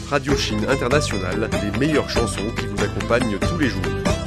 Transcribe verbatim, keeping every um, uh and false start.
Radio Chine Internationale, les meilleures chansons qui vous accompagnent tous les jours.